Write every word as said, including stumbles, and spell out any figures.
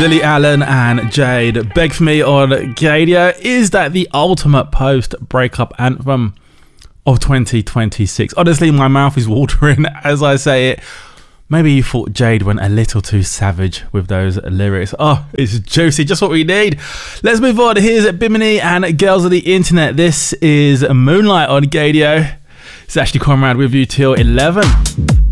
Lily Allen and Jade, Beg For Me on Gadio. Is that the ultimate post-breakup anthem of twenty twenty-six? Honestly, my mouth is watering as I say it. Maybe you thought Jade went a little too savage with those lyrics. Oh, it's juicy, just what we need. Let's move on. Here's Bimini and Girls of the Internet. This is Moonlight on Gadio. It's Ashley Conrad with you till eleven.